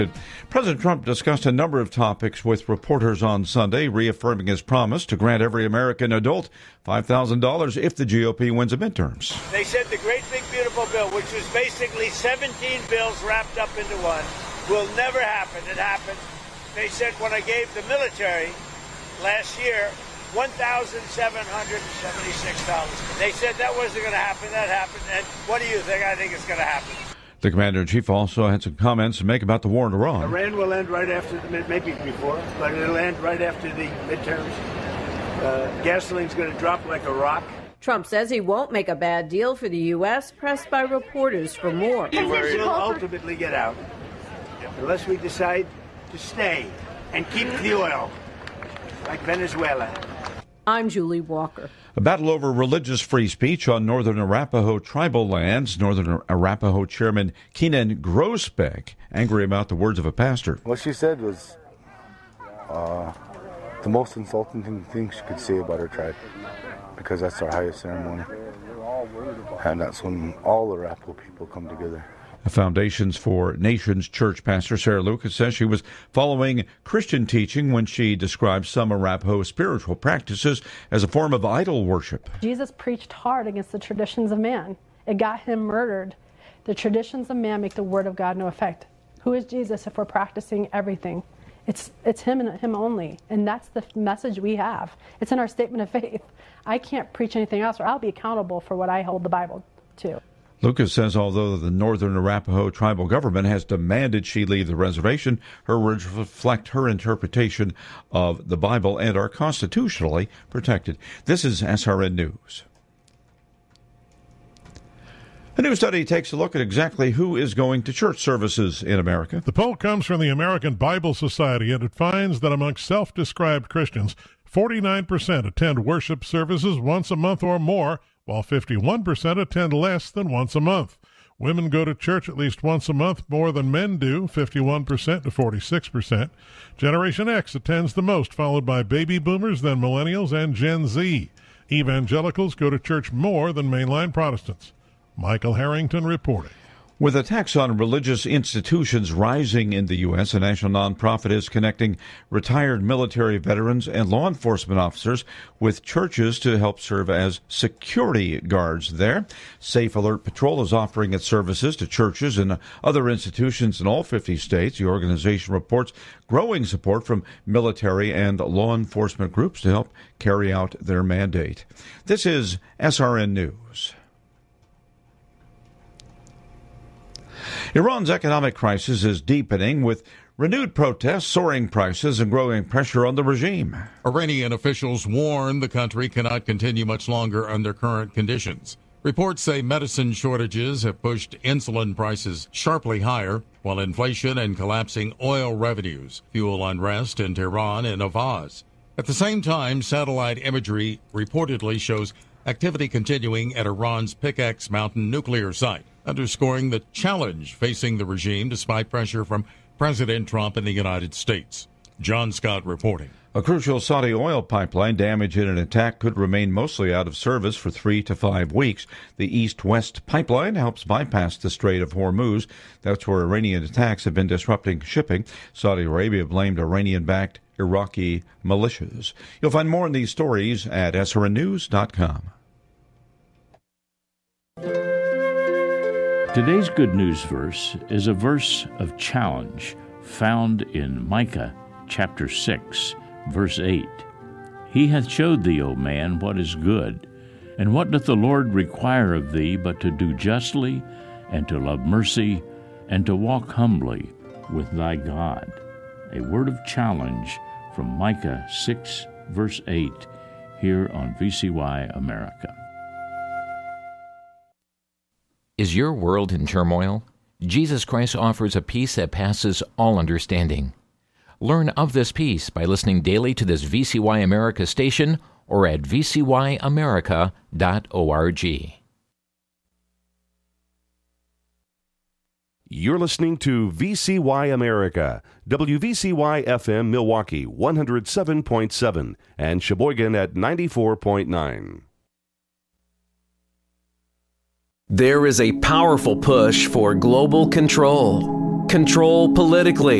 President Trump discussed a number of topics with reporters on Sunday, reaffirming his promise to grant every American adult $5,000 if the GOP wins the midterms. They said the great big beautiful bill, which was basically 17 bills wrapped up into one, will never happen. It happened. They said when I gave the military last year $1,776. They said that wasn't going to happen. That happened. And what do you think? I think it's going to happen. The commander-in-chief also had some comments to make about the war in Iran. Iran will end right after, maybe before, but it'll end right after the midterms. Gasoline's going to drop like a rock. Trump says he won't make a bad deal for the U.S., pressed by reporters for more. We'll ultimately get out, unless we decide to stay and keep the oil, like Venezuela. I'm Julie Walker. A battle over religious free speech on Northern Arapaho tribal lands. Northern Arapaho Chairman Keenan Grosbeck angry about the words of a pastor. What she said was the most insulting thing she could say about her tribe, because that's our highest ceremony. And that's when all Arapaho people come together. Foundations for Nations Church pastor Sarah Lucas says she was following Christian teaching when she described some Arapaho spiritual practices as a form of idol worship. Jesus preached hard against the traditions of man. It got him murdered. The traditions of man make the word of God no effect. Who is Jesus if we're practicing everything? It's him and him only, and that's the message we have. It's in our statement of faith. I can't preach anything else, or I'll be accountable for what I hold the Bible to. Lucas says although the Northern Arapaho tribal government has demanded she leave the reservation, her words reflect her interpretation of the Bible and are constitutionally protected. This is SRN News. A new study takes a look at exactly who is going to church services in America. The poll comes from the American Bible Society, and it finds that amongst self-described Christians, 49% attend worship services once a month or more, while 51% attend less than once a month. Women go to church at least once a month more than men do, 51% to 46%. Generation X attends the most, followed by baby boomers, then millennials, and Gen Z. Evangelicals go to church more than mainline Protestants. Michael Harrington reporting. With attacks on religious institutions rising in the U.S., a national nonprofit is connecting retired military veterans and law enforcement officers with churches to help serve as security guards there. Safe Alert Patrol is offering its services to churches and other institutions in all 50 states. The organization reports growing support from military and law enforcement groups to help carry out their mandate. This is SRN News. Iran's economic crisis is deepening with renewed protests, soaring prices, and growing pressure on the regime. Iranian officials warn the country cannot continue much longer under current conditions. Reports say medicine shortages have pushed insulin prices sharply higher, while inflation and collapsing oil revenues fuel unrest in Tehran and Avaz. At the same time, satellite imagery reportedly shows activity continuing at Iran's Pickaxe Mountain nuclear site, underscoring the challenge facing the regime despite pressure from President Trump in the United States. John Scott reporting. A crucial Saudi oil pipeline damaged in an attack could remain mostly out of service for 3 to 5 weeks. The east-west pipeline helps bypass the Strait of Hormuz. That's where Iranian attacks have been disrupting shipping. Saudi Arabia blamed Iranian-backed Iraqi militias. You'll find more on these stories at srnnews.com. Today's Good News verse is a verse of challenge found in Micah chapter 6, verse 8. He hath showed thee, O man, what is good, and what doth the Lord require of thee but to do justly, and to love mercy, and to walk humbly with thy God. A word of challenge from Micah 6, verse 8, here on VCY America. Is your world in turmoil? Jesus Christ offers a peace that passes all understanding. Learn of this peace by listening daily to this VCY America station or at vcyamerica.org. You're listening to VCY America, WVCY FM Milwaukee 107.7 and Sheboygan at 94.9. There is a powerful push for global control. control politically.